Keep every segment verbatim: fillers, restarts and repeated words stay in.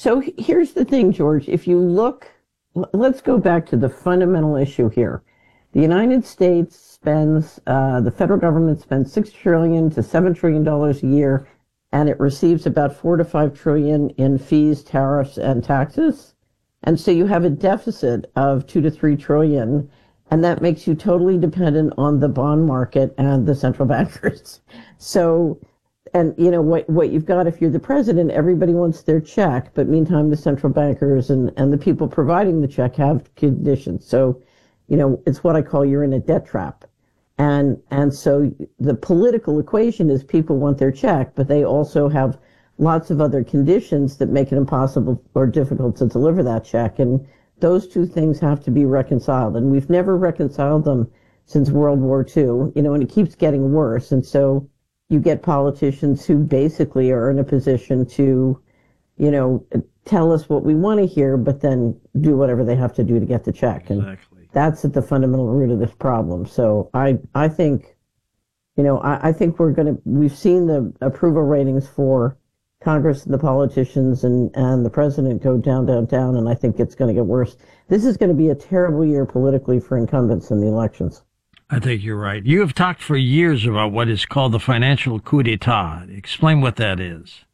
So h- here's the thing, George. If you look, l- let's go back to the fundamental issue here. The United States spends, uh, the federal government spends six trillion to seven trillion dollars a year, and it receives about four to five trillion in fees, tariffs, and taxes. And so you have a deficit of two to three trillion, and that makes you totally dependent on the bond market and the central bankers. So, and you know what what you've got if you're the president, everybody wants their check, but meantime the central bankers and and the people providing the check have conditions. So, you know, it's what I call you're in a debt trap. And and so the political equation is people want their check, but they also have lots of other conditions that make it impossible or difficult to deliver that check. And those two things have to be reconciled. And we've never reconciled them since World War Two, you know, and it keeps getting worse. And so you get politicians who basically are in a position to, you know, tell us what we want to hear, but then do whatever they have to do to get the check. And Exactly. that's at the fundamental root of this problem. So I, I think, you know, I, I think we're going to, we've seen the approval ratings for Congress and the politicians and, and the president go down, down, down, and I think it's going to get worse. This is going to be a terrible year politically for incumbents in the elections. I think you're right. You have talked for years about what is called the financial coup d'etat. Explain what that is.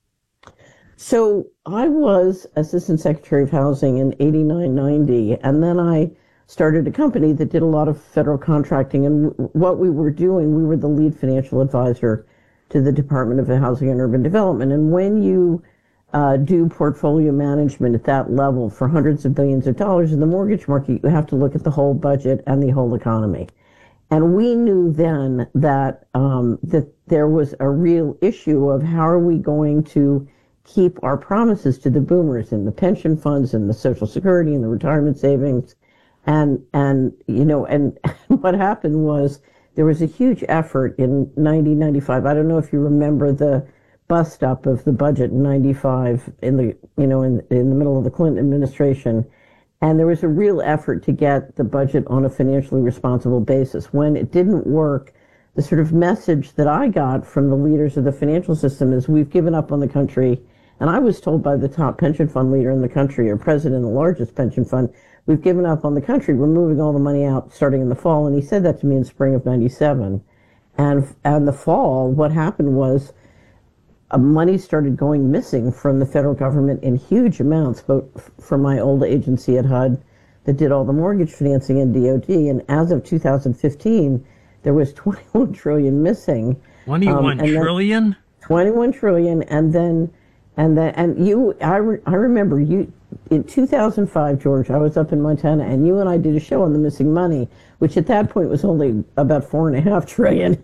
So I was Assistant Secretary of Housing in eighty-nine, ninety, and then I started a company that did a lot of federal contracting. And what we were doing, we were the lead financial advisor to the Department of Housing and Urban Development. And when you uh, do portfolio management at that level for hundreds of billions of dollars in the mortgage market, you have to look at the whole budget and the whole economy. And we knew then that um, that there was a real issue of how are we going to keep our promises to the boomers and the pension funds and the Social Security and the retirement savings. And, and you know, and what happened was there was a huge effort in ninety, ninety-five. I don't know if you remember the bust up of the budget in ninety-five in the, you know, in, in the middle of the Clinton administration. And there was a real effort to get the budget on a financially responsible basis. When it didn't work, the sort of message that I got from the leaders of the financial system is we've given up on the country. And I was told by the top pension fund leader in the country, or president of the largest pension fund, we've given up on the country. We're moving all the money out starting in the fall. And he said that to me in spring of ninety-seven. And, and the fall, what happened was uh, money started going missing from the federal government in huge amounts, but f- from my old agency at H U D that did all the mortgage financing in D O D. And as of two thousand fifteen, there was twenty-one trillion missing. twenty-one um, trillion? twenty-one trillion. And then, and then, and you, I, re, I remember you, in two thousand five, George, I was up in Montana and you and I did a show on the missing money, which at that point was only about four and a half trillion.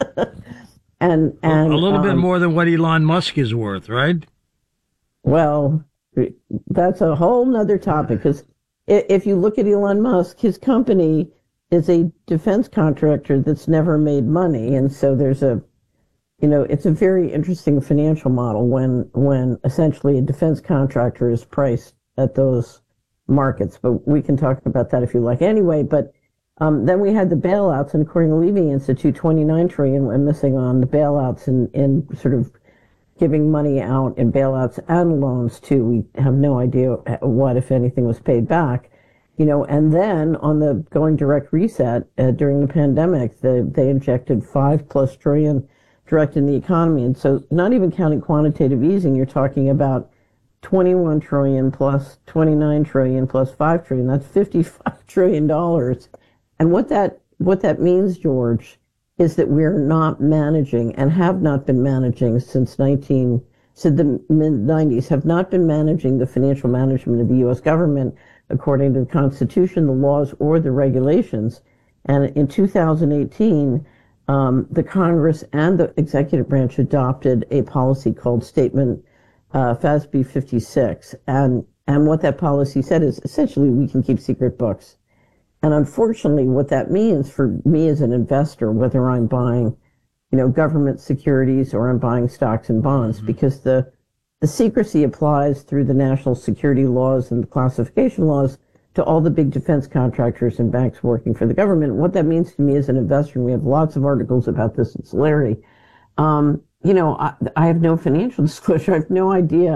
and, and a little um, bit more than what Elon Musk is worth, right? Well, that's a whole nother topic, because if you look at Elon Musk, his company is a defense contractor that's never made money. And so there's a, you know, it's a very interesting financial model when, when essentially a defense contractor is priced at those markets. But we can talk about that if you like. Anyway, but um, then we had the bailouts, and according to Levy Institute, twenty-nine trillion went missing on the bailouts and in sort of giving money out in bailouts and loans too. We have no idea what, if anything, was paid back. You know, and then on the going direct reset uh, during the pandemic, the, they injected five plus trillion direct in the economy. And so not even counting quantitative easing, you're talking about twenty-one trillion plus twenty-nine trillion plus five trillion. That's fifty-five trillion dollars. And what that, what that means, George, is that we're not managing and have not been managing since nineteen, since the mid nineties, have not been managing the financial management of the U S government according to the Constitution, the laws, or the regulations. And in two thousand eighteen, um, the Congress and the executive branch adopted a policy called Statement uh, F A S B fifty-six. And, and what that policy said is essentially we can keep secret books. And unfortunately, what that means for me as an investor, whether I'm buying, you know, government securities or I'm buying stocks and bonds, mm-hmm. because the the secrecy applies through the national security laws and the classification laws to all the big defense contractors and banks working for the government. What that means to me as an investor, and we have lots of articles about this in Solari, um, you know, I, I have no financial disclosure. I have no idea